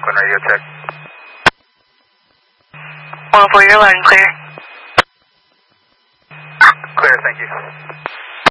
Oakland radio check. 104, you're loud and clear. Clear, thank you.